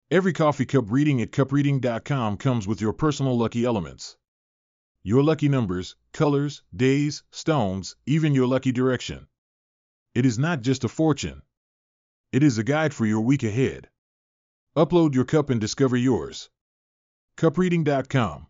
Every coffee cup reading at cupreading.com comes with your personal lucky elements. Your lucky numbers, colors, days, stones, even your lucky direction. It is not just a fortune. It is a guide for your week ahead. Upload your cup and discover yours. Cupreading.com